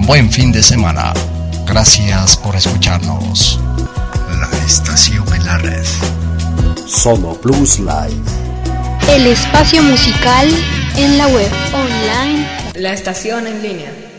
buen fin de semana. Gracias por escucharnos. La estación en la red. Sono Plus Live. El espacio musical en la web, online. La estación en línea.